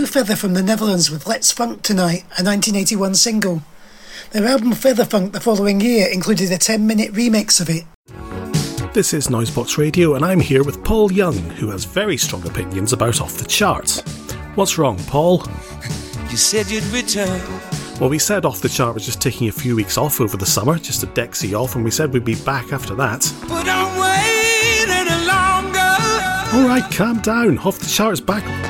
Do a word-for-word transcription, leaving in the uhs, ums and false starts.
Feather from the Netherlands with Let's Funk Tonight, a nineteen eighty-one single. Their album Feather Funk the following year included a ten minute remix of it. This is Noisebox Radio and I'm here with Paul Young, who has very strong opinions about Off the Charts. What's wrong, Paul? You said you'd return. Well, we said Off the Chart was just taking a few weeks off over the summer, just a Dexy off, and we said we'd be back after that. But I'm waiting longer. Alright, calm down. Off the Chart's back